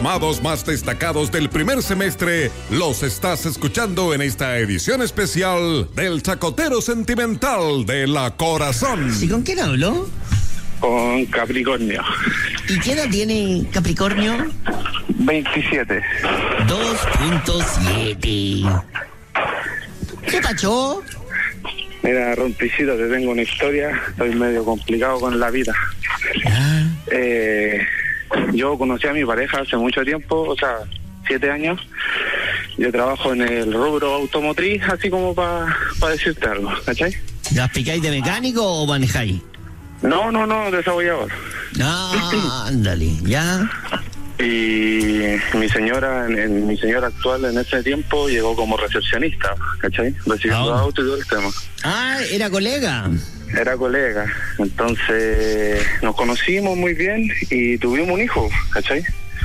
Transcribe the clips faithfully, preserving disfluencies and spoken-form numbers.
Amados más destacados del primer semestre, los estás escuchando en esta edición especial del Chacotero Sentimental de La Corazón. ¿Y con quién habló? Con Capricornio. ¿Y qué edad tiene Capricornio? veintisiete. dos punto siete. ¿Qué pachó? Mira, Rompicito, te tengo una historia. Estoy medio complicado con la vida. Ah. Eh... Yo conocí a mi pareja hace mucho tiempo, o sea, siete años. Yo trabajo en el rubro automotriz, así como para pa decirte algo, ¿cachai? ¿Las picáis de mecánico o manejáis? No, no, no, desarrollador. Ah, ándale, ya. Y mi señora, en, en, mi señora actual en ese tiempo llegó como recepcionista, ¿cachai? Recibiendo Ah. autos y todo el tema. Ah, era colega. Era colega, entonces nos conocimos muy bien y tuvimos un hijo, ¿cachai?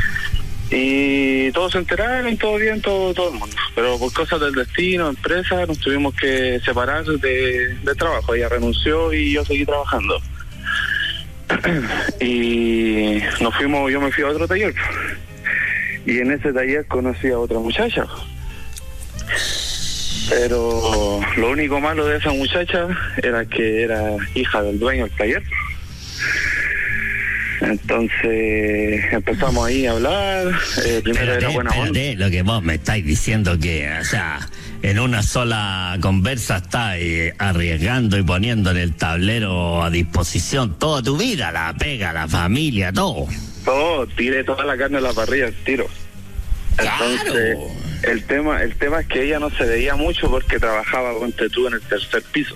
Y todos se enteraron, todo bien, todo, todo el mundo. Pero por cosas del destino, empresa, nos tuvimos que separar de, de trabajo. Ella renunció y yo seguí trabajando. Y nos fuimos, yo me fui a otro taller. Y en ese taller conocí a otra muchacha. Pero lo único malo de esa muchacha era que era hija del dueño del taller. Entonces empezamos ahí a hablar. Eh, primero Espérate, era buena espérate, onda. lo que vos me estáis diciendo que, o sea, en una sola conversa estáis arriesgando y poniendo en el tablero a disposición toda tu vida, la pega, la familia, todo. Todo, tiré toda la carne a la parrilla al tiro. Entonces, ¡Claro! el tema, el tema es que ella no se veía mucho porque trabajaba, ponte tú, en el tercer piso.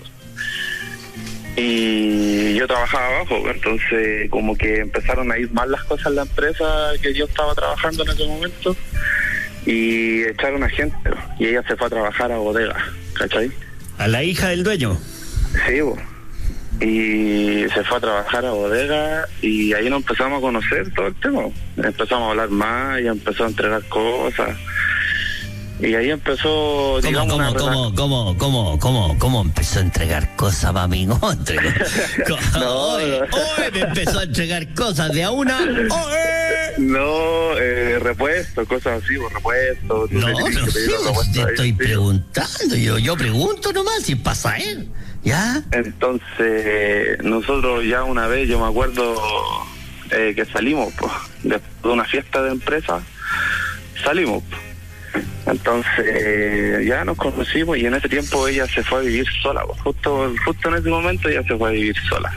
Y yo trabajaba abajo, entonces como que empezaron a ir mal las cosas en la empresa que yo estaba trabajando en ese momento y echaron a gente y ella se fue a trabajar a bodega, ¿cachai? ¿A la hija del dueño? Sí, bo. Y se fue a trabajar a bodega y ahí nos empezamos a conocer todo el tema. Empezamos a hablar más y empezó a entregar cosas. Y ahí empezó, ¿Cómo, digamos, cómo, una cómo, cómo, cómo, cómo, cómo empezó a entregar cosas, mami? ¿Cómo entregó? No, Oye, no. oye, me empezó a entregar cosas de a una. Oye. No, eh, repuestos, cosas así, pues, repuestos. No, tienes no que sé, pedir los repuestos te ahí, estoy sí. preguntando. Yo, yo pregunto nomás si pasa él. ¿Ya? Entonces, nosotros ya una vez, yo me acuerdo eh, que salimos, pues, después de una fiesta de empresa, salimos, pues. Entonces eh, ya nos conocimos y en ese tiempo ella se fue a vivir sola, pues. justo justo en ese momento ella se fue a vivir sola.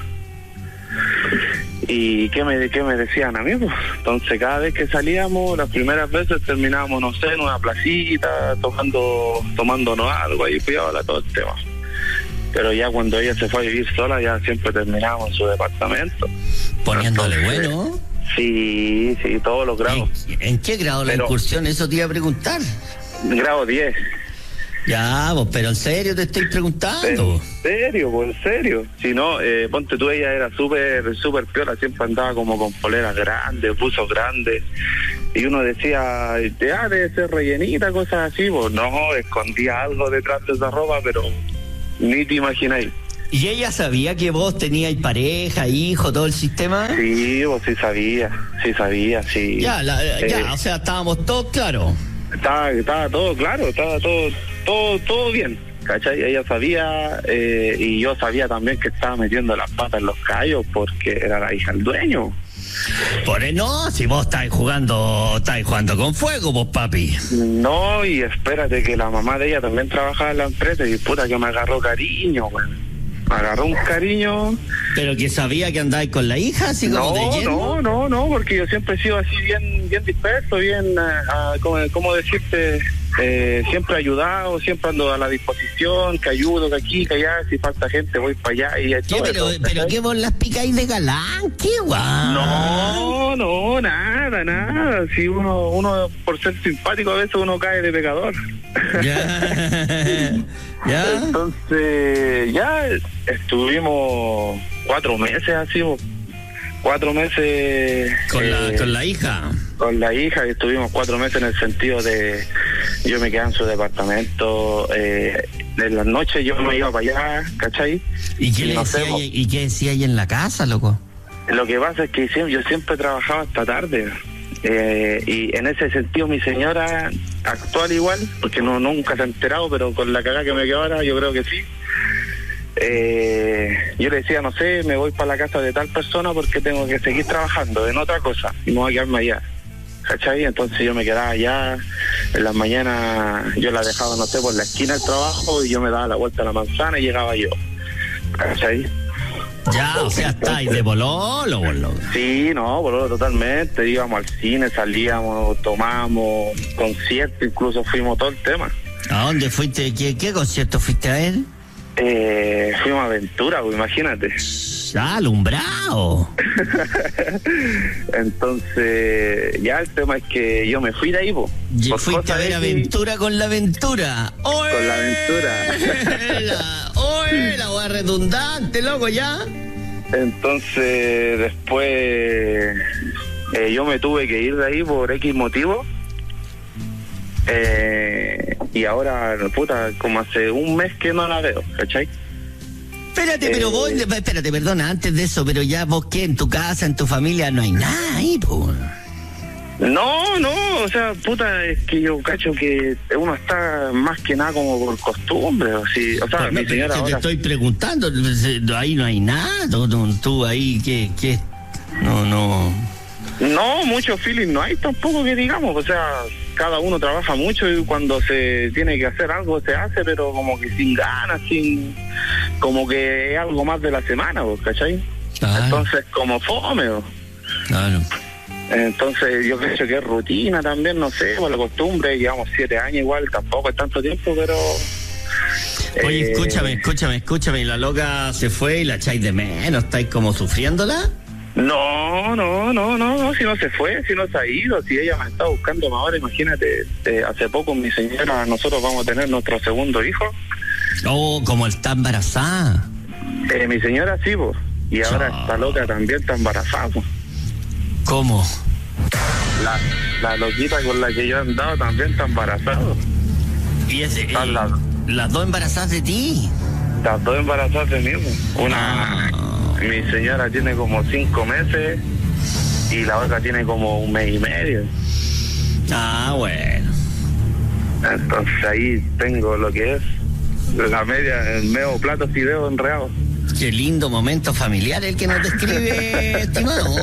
¿Y qué me, qué me decían a mí? Pues, entonces cada vez que salíamos, las primeras veces terminábamos, no sé, en una placita, tomando tomándonos algo, ahí cuidaba todo el tema. Pero ya cuando ella se fue a vivir sola, ya siempre terminábamos en su departamento. Poniéndole Entonces, bueno. Sí, sí, todos los grados. ¿En, en qué grado la Pero- incursión? Eso te iba a preguntar. Grado diez. Ya, vos, pero en serio te estoy preguntando. ¿En serio? Pues en serio. Si no, eh, ponte tú, ella era súper, súper piola, siempre andaba como con poleras grandes, buzos grandes. Y uno decía, ya debe ser rellenita, cosas así. Pues no, escondía algo detrás de esa ropa, pero ni te imagináis. ¿Y ella sabía que vos teníais pareja, hijo, todo el sistema? Sí, pues sí sabía, sí sabía, sí. Ya, la- ya, Eh, o sea, estábamos todos claros. Estaba, estaba todo claro, estaba todo, todo, todo bien, ¿cachai? Ella sabía, eh, y yo sabía también que estaba metiendo las patas en los callos porque era la hija del dueño. Por eso, no, si vos estáis jugando, estáis jugando con fuego, vos, papi. No, y espérate que la mamá de ella también trabajaba en la empresa y puta que me agarró cariño, güey. Me agarró un cariño. Pero que sabía que andáis con la hija, así como de No, lleno. no, no, no, porque yo siempre he sido así bien, bien disperso, bien, uh, ¿cómo, cómo decirte? Eh, siempre ayudado, siempre ando a la disposición, que ayudo, que aquí, que allá, si falta gente voy para allá y ¿Qué, todo pero, eso, pero ¿cachai? qué vos las picáis de galán, qué guay. No, no, nada, nada. Si uno, uno por ser simpático a veces uno cae de pecador. Ya. Ya. Entonces, ya estuvimos cuatro meses así, cuatro meses Con la, eh, con la hija. con la hija, y estuvimos cuatro meses en el sentido de yo me quedaba en su departamento, eh, en las noches yo me iba para allá, ¿cachai? ¿Y qué, Y le no decía sé, ella- ¿Y qué decía ahí en la casa, loco? Lo que pasa es que siempre, yo siempre trabajaba hasta tarde Eh, y en ese sentido mi señora actual igual, porque no nunca se ha enterado, pero con la cagada que me quedó ahora yo creo que sí. Eh, yo le decía, no sé, me voy para la casa de tal persona porque tengo que seguir trabajando en otra cosa y me voy a quedarme allá, ¿cachai? Entonces yo me quedaba allá, en las mañanas yo la dejaba, no sé, por la esquina del trabajo y yo me daba la vuelta a la manzana y llegaba yo, ¿cachai? Ya, o sea, estáis de bololo, bololo. Sí, no, bololo totalmente, íbamos al cine, salíamos, tomamos, conciertos, incluso fuimos todo el tema. ¿A dónde fuiste? ¿Qué, qué concierto fuiste a ver? Eh, fuimos a Aventura, pues, imagínate. Ya, alumbrado. Entonces, ya el tema es que yo me fui de ahí, pues. Fuiste a ver que... Aventura con la Aventura. ¡Oye! Con la Aventura. La, ¡Oye! La voy a redundante, loco, ya. Entonces, después eh, yo me tuve que ir de ahí por X motivo. Eh, y ahora, puta, como hace un mes que no la veo, ¿cachai? Espérate, pero eh, vos, espérate, perdona, antes de eso, pero ya vos qué, en tu casa, en tu familia, no hay nada ahí, pues. No, no, o sea, puta, es que yo cacho que uno está más que nada como por costumbre, o, sí, o sea, pues mi no, señora ahora... Te estoy preguntando, ahí no hay nada, tú, tú ahí, ¿qué, qué? No, no... No, mucho feeling no hay tampoco que digamos, o sea, cada uno trabaja mucho y cuando se tiene que hacer algo se hace, pero como que sin ganas, sin... como que es algo más de la semana, ¿cachai? Claro. Entonces, como fome, ¿o? Claro. Entonces, yo creo que es rutina también, no sé, por la costumbre, llevamos siete años igual, tampoco es tanto tiempo, pero... Oye, eh... escúchame, escúchame, escúchame, la loca se fue y la echáis de menos, ¿estáis como sufriéndola? No, no, no, no, no, si no se fue, si no se ha ido, si ella me está buscando ahora, imagínate, eh, hace poco mi señora, nosotros vamos a tener nuestro segundo hijo. Oh, como está embarazada. Eh, mi señora sí, pues, y ahora oh. Esta loca también está embarazada, pues. ¿Cómo? La, la loquita con la que yo he andado también está embarazada. ¿Y ese, eh, la, las dos embarazadas de ti? Las dos embarazadas de mí, pues. Una... Oh. Mi señora tiene como cinco meses y la otra tiene como un mes y medio. Ah, bueno. Entonces ahí tengo lo que es la media, el medio plato fideo enredado. Qué lindo momento familiar el que nos describe, estimado.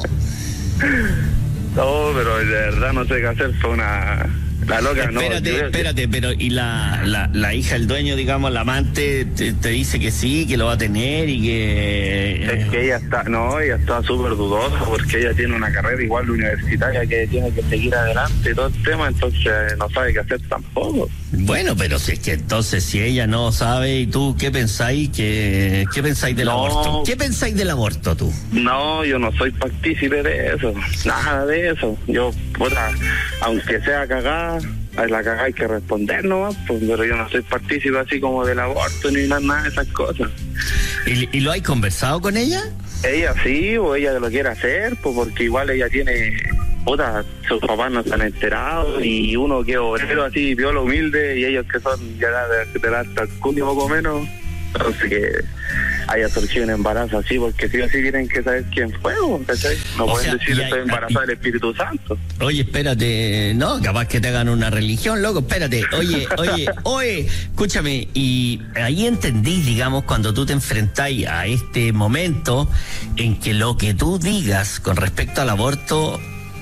No, pero de verdad no sé qué hacer, fue una... La loca, espérate, no, espérate, pero y la, la, la hija, el dueño, digamos, la amante, te, te dice que sí, que lo va a tener y que... Es que ella está, no, ella está súper dudosa porque ella tiene una carrera igual universitaria que tiene que seguir adelante y todo el tema, entonces no sabe qué hacer tampoco. Bueno, pero si es que entonces si ella no sabe, ¿y tú qué pensáis? ¿Qué, qué pensáis del no, aborto? ¿Qué pensáis del aborto tú? No, yo no soy partícipe de eso, nada de eso. Yo, puta, aunque sea cagada, a la cagada hay que responder nomás, pues, pero yo no soy partícipe así como del aborto ni nada de esas cosas. ¿Y, y lo hay conversado con ella? Ella sí, o ella lo quiere hacer, pues porque igual ella tiene... Puta, sus papás no se han enterado y uno que es obrero así, viola humilde y ellos que son ya de, de la hasta el culo poco menos, entonces que haya surgido un embarazo así, porque sí o sí tienen que saber quién fue, ¿cachai? No o pueden sea, decir estoy embarazada del Espíritu Santo. Oye, espérate, no, capaz que te hagan una religión, loco, espérate, oye, oye, oye, escúchame, y ahí entendís, digamos, cuando tú te enfrentáis a este momento en que lo que tú digas con respecto al aborto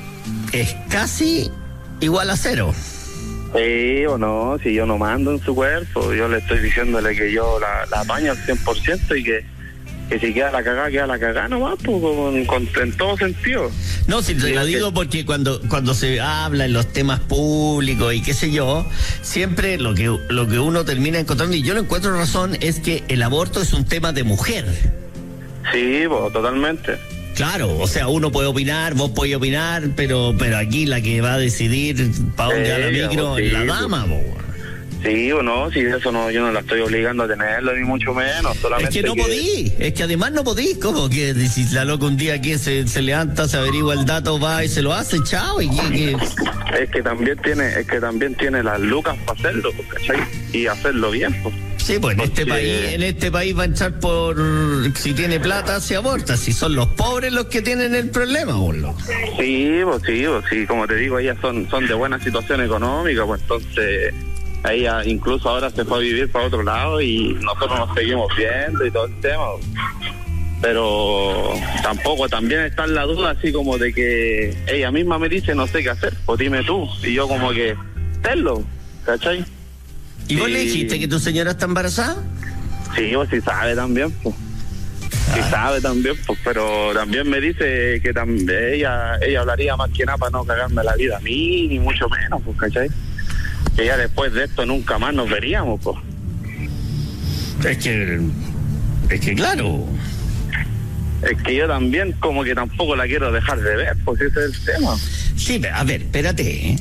es casi igual a cero. Sí o no, si yo no mando en su cuerpo, yo le estoy diciéndole que yo la, la apaño al cien por ciento y que, que si queda la cagada, queda la cagada nomás, pues, con, con, en todo sentido. No, si te lo digo porque cuando cuando se habla en los temas públicos y qué sé yo, siempre lo que, lo que uno termina encontrando, y yo no encuentro razón, es que el aborto es un tema de mujer. Sí, pues, totalmente. Claro, o sea, uno puede opinar, vos podés opinar, pero pero aquí la que va a decidir para dónde va la micro es la dama, po. Sí o no, si eso no, yo no la estoy obligando a tenerlo, ni mucho menos, solamente es que no que... podí, es que además no podí, como que si la loca un día que se, se levanta, se averigua el dato, va y se lo hace, chao, y que, que... Es que también tiene, es que también tiene las lucas para hacerlo, ¿cachai? Y hacerlo bien, pues. Sí, pues en Porque... este país, en este país va a entrar por si tiene plata se aborta, si son los pobres los que tienen el problema, boludo. Sí, pues sí, pues sí, como te digo, ellas son, son de buena situación económica, pues entonces ella incluso ahora se fue a vivir para otro lado y nosotros nos seguimos viendo y todo el tema. Pero tampoco, también está en la duda así como de que ella misma me dice no sé qué hacer, pues dime tú, y yo como que, tenlo, ¿cachai? ¿Y vos Sí. le dijiste que tu señora está embarazada? Sí, pues sí sabe también, pues. Sí Ah. sabe también, pues, pero también me dice que también ella ella hablaría más que nada para no cagarme la vida a mí, ni mucho menos, pues, ¿cachai? Que ya después de esto nunca más nos veríamos, pues. Es que, es que claro. Es que yo también como que tampoco la quiero dejar de ver, pues ese es el tema. Sí, a ver, espérate. ¿eh?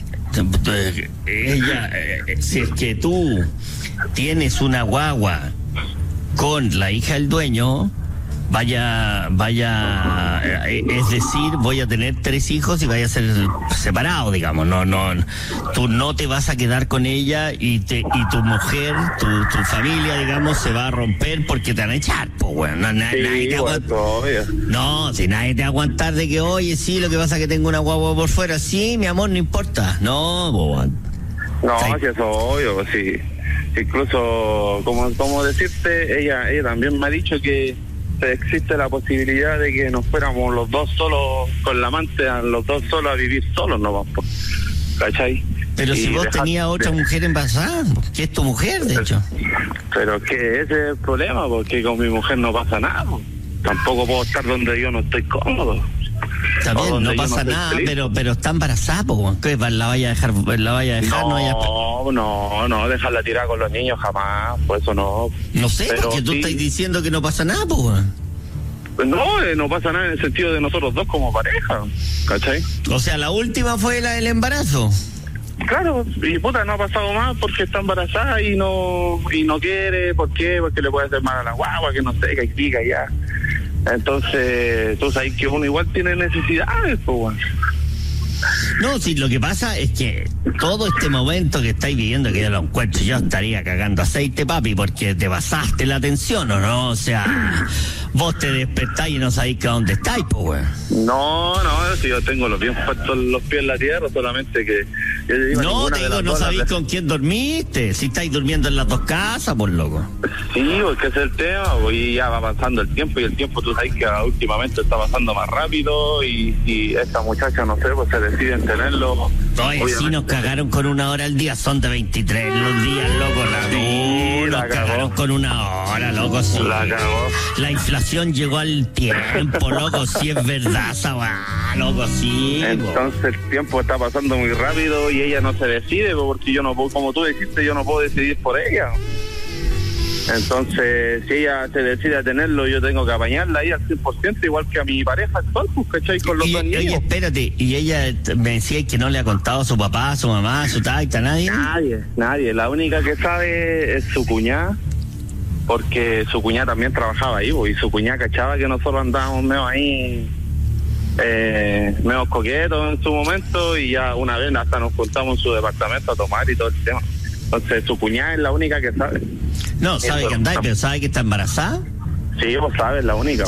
Ella, eh, si es que tú tienes una guagua con la hija del dueño, vaya, vaya, eh, es decir, voy a tener tres hijos y vaya a ser separado, digamos, no, no, tú no te vas a quedar con ella y te, y tu mujer, tu, tu familia, digamos, se va a romper porque te van a echar, pues bueno, no, na, Sí, nadie te pues, aguanta. obvio. No, si nadie te va a aguantar de que, oye, sí, lo que pasa es que tengo una guagua por fuera, sí, mi amor, no importa, no, pues, No, sí. sí, eso es obvio, pues, sí. Incluso, como, como decirte, ella ella también me ha dicho que existe la posibilidad de que nos fuéramos los dos solos, con la amante, los dos solos a vivir solos, ¿no? ¿Cachai? pero Y si vos dejar tenías otra de- mujer embarazada, que es tu mujer, de hecho. Pero que ese es el problema, porque con mi mujer no pasa nada. Pues. Tampoco puedo estar donde yo no estoy cómodo. Está O bien, donde no yo pasa estoy nada, feliz. pero pero está embarazada, po, ¿qué? ¿La vaya a dejar, la vaya a dejar? No, vaya a- No, no, no, dejarla tirar con los niños jamás, por eso no. no sé, Pero porque tú sí. estás diciendo que no pasa nada, po. No, eh, no pasa nada en el sentido de nosotros dos como pareja, ¿cachai? O sea, la última fue la del embarazo. Claro, y puta, no ha pasado más porque está embarazada y no y no quiere, ¿por qué? Porque le puede hacer mal a la guagua, que no sé, que pica ya. Entonces, tú sabes que uno igual tiene necesidades, pues, bueno. No, sí, lo que pasa es que todo este momento que estáis viviendo, que yo lo encuentro, yo estaría cagando aceite, papi, porque te pasaste la atención, ¿o no? O sea, vos te despertáis y no sabéis que a dónde estáis, pues, weón. No, no, si yo tengo los pies puestos los pies en la tierra, solamente que yo te digo, No, ninguna te de digo, las no dos sabéis las- con quién dormiste, si estáis durmiendo en las dos casas, por loco. Sí, porque ese es el tema, pues, y ya va pasando el tiempo, y el tiempo tú sabes que últimamente está pasando más rápido, y, y esta muchacha, no sé, pues se deciden tenerlo. Oye, sí obviamente. nos cagaron con una hora al día, son de veintitrés los días, loco, la Sí, nos la cagó. cagaron con una hora, loco, sí. La cagó. La inflación llegó al tiempo, loco, sí es verdad, esa weá, loco, sí. po. Entonces el tiempo está pasando muy rápido y ella no se decide, pues, porque yo no puedo, como tú dijiste, yo no puedo decidir por ella. Entonces, si ella se decide a tenerlo, yo tengo que apañarla ahí al cien por ciento, igual que a mi pareja actual, pues, ¿cachai? Con los Y, dos oye, niños. espérate, y ella t- me decía que no le ha contado a su papá, a su mamá, a su taita, a nadie. Nadie, nadie. La única que sabe es su cuñada, porque su cuñada también trabajaba ahí, pues, y su cuñada cachaba que nosotros andábamos medio ahí, eh, medio coquetos en su momento, y ya una vez hasta nos juntamos en su departamento a tomar y todo el tema. Entonces su cuñada es la única que sabe. No, sabe Eso, que andáis, pero sabe que está embarazada. Sí, vos sabes, la única.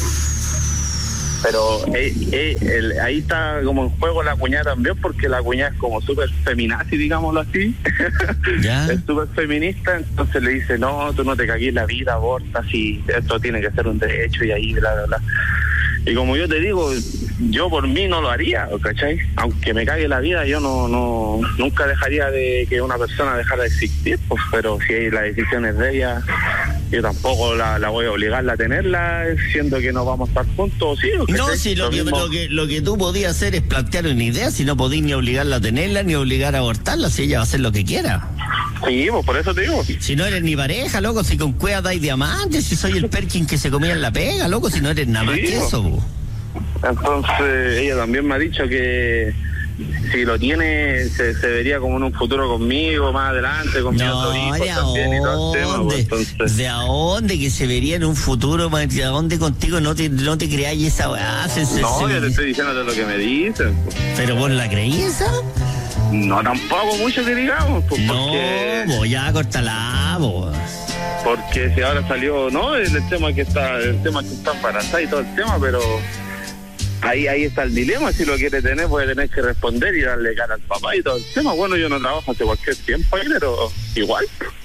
Pero eh, eh, el- ahí está como en juego la cuñada también, porque la cuñada es como súper feminazi, digámoslo así. Ya. Es súper feminista, entonces le dice, no, tú no te cagues la vida, aborta, si esto tiene que ser un derecho y ahí, bla, bla, bla. Y como yo te digo, yo por mí no lo haría, ¿cachai? Aunque me cague la vida, yo no no nunca dejaría de que una persona dejara de existir, pues, pero si la decisión es de ella, yo tampoco la, la voy a obligarla a tenerla, siendo que no vamos a estar juntos, ¿sí? ¿cachai? No, si lo, que, mismo- lo, que, lo que tú podías hacer es plantear una idea, si no podís ni obligarla a tenerla, ni obligar a abortarla, si ella va a hacer lo que quiera. Sí, pues por eso te digo. Si no eres ni pareja, loco, si con cueva dais diamantes, si soy el Perkin que se comía en la pega, loco, si no eres nada más Sí, que po. eso, po. Entonces ella también me ha dicho que si lo tiene se, se vería como en un futuro conmigo más adelante, con mi otro No, hijo ¿de a también y todo el tema, dónde? pues, entonces ¿De a dónde que se vería en un futuro? man? ¿De a dónde contigo no te, no te creáis esa weá? Se- se- no, se- yo te estoy diciendo de lo que me dicen, pues. ¿Pero vos la creí esa? No tampoco mucho que digamos, pues, No, porque vos ya cortala, vos. porque si ahora salió, no, el, el tema que está, el tema que está embarazada y todo el tema, pero ahí ahí está el dilema, si lo quiere tener, puede tener que responder y darle cara al papá y todo el tema. Bueno, yo no trabajo hace cualquier tiempo ahí, pero igual.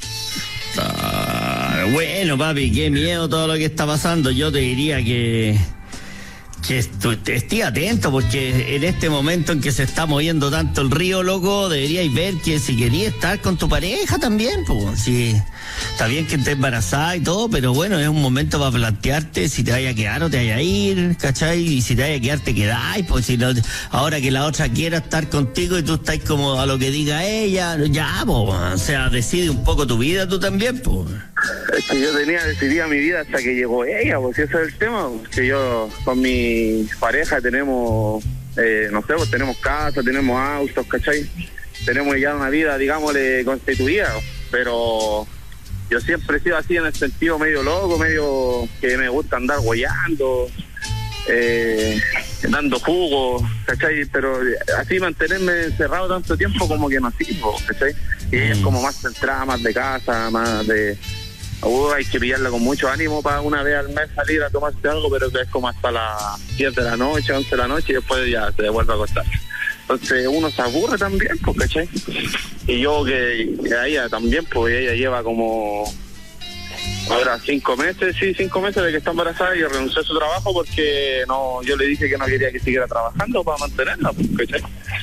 Ah, bueno, papi, qué miedo todo lo que está pasando. Yo te diría que que esté atento, porque en este momento en que se está moviendo tanto el río, loco, deberíais ver que si querías estar con tu pareja también, pues, sí, está bien que estés embarazada y todo, pero bueno, es un momento para plantearte si te vaya a quedar o te vaya a ir, ¿cachai? Y si te vaya a quedar, te quedáis, pues si no, ahora que la otra quiera estar contigo y tú estás como a lo que diga ella, ya, pues, o sea, decide un poco tu vida tú también, pues. Es que yo tenía decidida mi vida hasta que llegó ella, pues ese es el tema, que yo con mi pareja tenemos, eh, no sé, pues tenemos casa, tenemos autos, ¿cachai? Tenemos ya una vida, digámosle, constituida, pero yo siempre he sido así en el sentido medio loco, medio que me gusta andar guayando, eh, dando jugo, ¿cachai? Pero así mantenerme encerrado tanto tiempo como que no sirvo, ¿cachai? Y ella es como más centrada, más de casa, más de... Uh, hay que pillarla con mucho ánimo para una vez al mes salir a tomarse algo, pero que es como hasta las diez de la noche, once de la noche y después ya se devuelve a acostar. Entonces uno se aburre también, pues, ¿cachai? Y yo que, que a ella también, pues ella lleva como ahora cinco meses, sí, cinco meses de que está embarazada y renunció a su trabajo porque no, yo le dije que no quería que siguiera trabajando para mantenerla, pues, ¿cachai?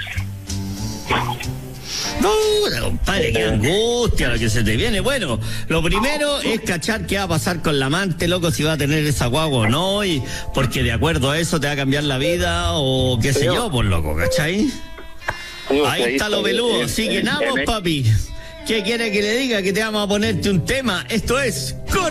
No, compadre, qué angustia lo que se te viene. Bueno, lo primero es cachar qué va a pasar con la amante, loco, si va a tener esa guagua o no, y porque de acuerdo a eso te va a cambiar la vida o qué sé yo, pues, loco, ¿cachai? Ahí está lo peludo, así que nada, papi. ¿Qué quiere que le diga? Que te vamos a ponerte un tema. Esto es Corazón.